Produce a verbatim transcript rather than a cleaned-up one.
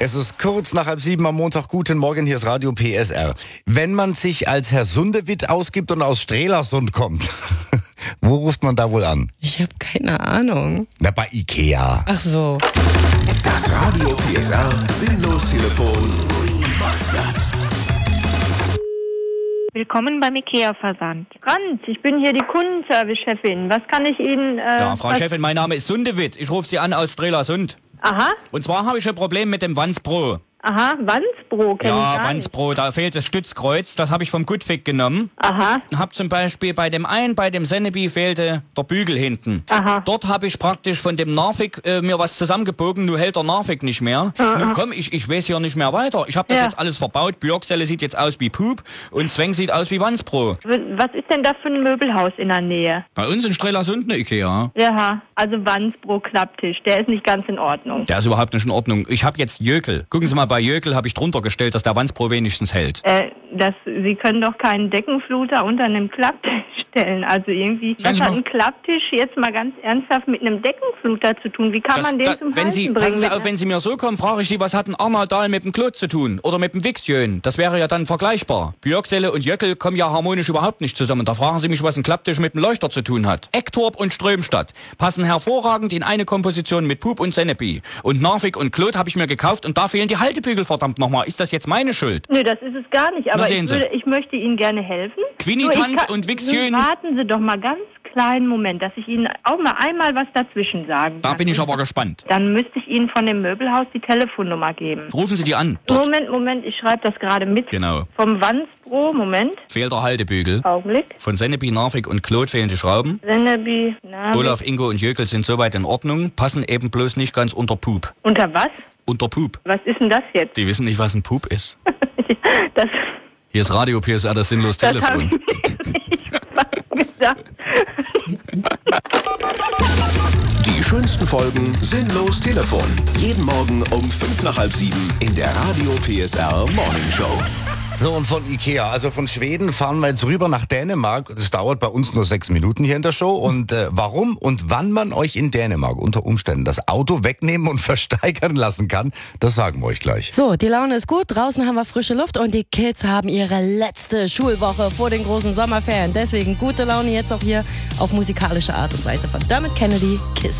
Es ist kurz nach halb sieben am Montag. Guten Morgen, hier ist Radio P S R. Wenn man sich als Herr Sundewitt ausgibt und aus Strelasund kommt, wo ruft man da wohl an? Ich habe keine Ahnung. Na, bei Ikea. Ach so. Das Radio P S R Sinnlos-Telefon. Willkommen beim IKEA-Versand. Franz, ich bin hier die Kundenservice-Chefin. Was kann ich Ihnen... Äh, ja, Frau was... Chefin, mein Name ist Sundewitt. Ich rufe Sie an aus Strelasund. Aha. Und zwar habe ich ein Problem mit dem Wanspro. Aha, Wandsbro kenn ich Ja, gar Wanspro, da fehlt das Stützkreuz. Das habe ich vom Goodfig genommen. Aha. Hab zum Beispiel bei dem einen, bei dem Sennebi fehlte der Bügel hinten. Aha. Dort habe ich praktisch von dem Narvik äh, mir was zusammengebogen, nur hält der Narvik nicht mehr. Aha. Nun komm, ich, ich weiß hier nicht mehr weiter. Ich habe das Ja. jetzt alles verbaut. Björkselle sieht jetzt aus wie Pup und Zweng sieht aus wie Wanspro. Was ist denn das für ein Möbelhaus in der Nähe? Bei uns in Strelasund eine Ikea. Ja, also Wandsbro Klapptisch. Der ist nicht ganz in Ordnung. Der ist überhaupt nicht in Ordnung. Ich habe jetzt Jökel. Gucken Sie mal, bei Jökel habe ich drunter gestellt, dass der Wanspro wenigstens hält. Äh, das, Sie können doch keinen Deckenfluter unter einem Klapptisch stellen. Also irgendwie, Schauen was Sie hat mal- ein Klapptisch jetzt mal ganz ernsthaft mit einem Deckenfluter zu tun? Wie kann Das- man den da- zum wenn Halten Sie, bringen? passen Sie mit auf, einer- wenn Sie mir so kommen, frage ich Sie, was hat ein Arnold Dahl mit dem Klot zu tun? Oder mit dem Wixjön? Das wäre ja dann vergleichbar. Björkselle und Jöckel kommen ja harmonisch überhaupt nicht zusammen. Da fragen Sie mich, was ein Klapptisch mit dem Leuchter zu tun hat. Ecktorp und Strömstadt passen hervorragend in eine Komposition mit Pup und Sennebi. Und Narvik und Klot habe ich mir gekauft und da fehlen die Haltebügel, verdammt nochmal. Ist das jetzt meine Schuld? Nö, das ist es gar nicht. Aber Na, sehen ich, Sie. würde, ich möchte Ihnen gerne helfen. Quinitant Nur ich kann- und Wixjön. Nun warten Sie doch mal ganz kleinen Moment, dass ich Ihnen auch mal einmal was dazwischen sagen Da kann. bin ich aber gespannt. Dann müsste ich Ihnen von dem Möbelhaus die Telefonnummer geben. Rufen Sie die an. Dort. Moment, Moment, ich schreibe das gerade mit. Genau. Vom Wandsbro, Moment, Fehlt der Haltebügel. Augenblick. Von Sennebi, Narvik und Klot fehlen die Schrauben. Sennebi, Navi. Olaf, Ingo und Jöckel sind soweit in Ordnung, passen eben bloß nicht ganz unter Pup. Unter was? Unter Pup. Was ist denn das jetzt? Die wissen nicht, was ein Pup ist. das Hier ist Radio P S R, das sinnlos das habe Telefon. ich mir nicht fast gedacht. Die schönsten Folgen Sinnlos Telefon. Jeden Morgen um fünf nach halb sieben in der Radio P S R Morning Show. So, und von Ikea, also von Schweden fahren wir jetzt rüber nach Dänemark. Das dauert bei uns nur sechs Minuten hier in der Show. Und äh, warum und wann man euch in Dänemark unter Umständen das Auto wegnehmen und versteigern lassen kann, das sagen wir euch gleich. So, die Laune ist gut, draußen haben wir frische Luft und die Kids haben ihre letzte Schulwoche vor den großen Sommerferien. Deswegen gute Laune jetzt auch hier auf musikalische Art und Weise von Dermot Kennedy, Kiss.